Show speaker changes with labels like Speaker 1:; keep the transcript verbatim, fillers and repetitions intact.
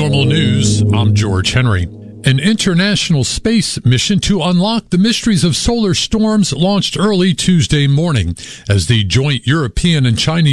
Speaker 1: Paranormal News, I'm George Henry. An international space mission to unlock the mysteries of solar storms launched early Tuesday morning as the joint European and Chinese